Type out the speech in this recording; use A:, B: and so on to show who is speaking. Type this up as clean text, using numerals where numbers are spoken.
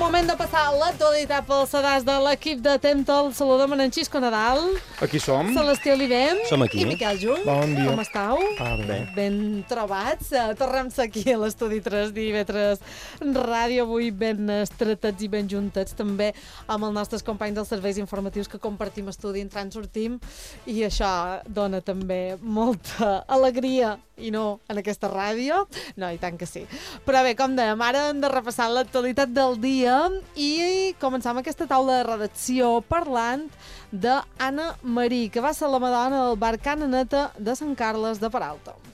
A: moment de passar l'actualitat pel sedàs de l'equip de Temptol. Saludem en Xisco Nadal.
B: Aquí som.
A: Celestí Olivem.
C: Som aquí.
A: I Miquel Juny.
B: Bon dia.
A: Com estàu?
C: Bé.
A: Ben trobats. Tornem-se aquí a l'estudi 3 d'IV3 Ràdio. Avui ben estretats i ben juntets, també amb els nostres companys dels serveis informatius que compartim estudi, entrant, sortim, i això dona també molta alegria, i no en aquesta ràdio. No, i tant que sí. Però bé, com dèiem, ara hem de repassar l'actualitat del dia i començam aquesta taula de redacció parlant d'Anna Marí, que va ser la madona del bar Cananeta de Sant Carles de Peralta.